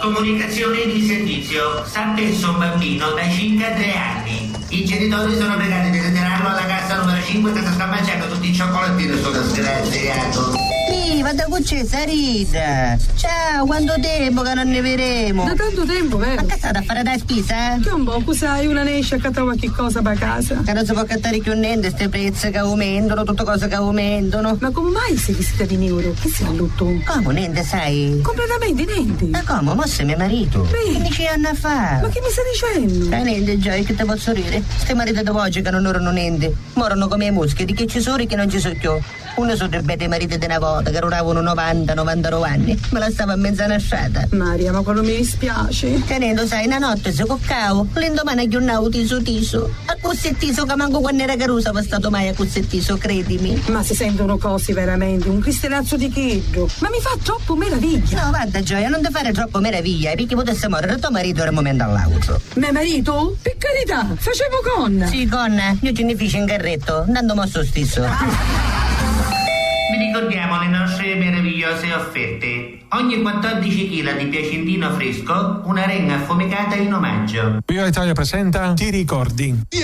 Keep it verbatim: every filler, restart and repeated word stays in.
Comunicazione di servizio. Sta appeso un bambino da cinque a tre anni. I genitori sono pregati di ritirarlo alla cassa numero cinque che si sta mangiando tutti i cioccolatini sullo sgraziato. Sì, ma da c'è Sarita? Ciao, quanto tempo che non ne vedremo? Da tanto tempo, vero? Ma che state a fare da spesa? Che un po', sai, una ne esce a cattare qualche cosa per casa. Che non si può cattare più niente, queste prezzi che aumentano, tutte cose che aumentano. Ma come mai sei vestita di nero? Che sei all'otto? Come, niente, sai? Completamente niente. Ma come? Mo sei mio marito. Beh. quindici anni fa. Ma che mi stai dicendo? Eh, niente, Gioia, che te posso dire? Ste mariti di oggi che non erano niente. Morano come i mosche, di che ci sono e che non ci sono più. Uno sono dei bei mariti di una volta che duravano novanta novantanove anni. Me la stava a mezza nasciata. Maria, ma quello mi dispiace. Tenendo, sai, una notte si coccavo, l'indomani aggiornavo tiso tiso. A cossettiso che manco quando era carusa va stato mai a cossettiso, credimi. Ma si sentono cose veramente, un cristianazzo di cheddo. Ma mi fa troppo meraviglia. No, guarda Gioia, non ti fare troppo meraviglia, perché potesse morire tuo marito era un momento all'altro. Mio marito? Per carità, facevo con. Sì, con, io ce ne feci in carretto, andando mosso stesso. Vi ricordiamo le nostre meravigliose offerte. Ogni quattordici chili di piacentino fresco, una renga affumicata in omaggio. Viva Italia presenta Ti ricordi?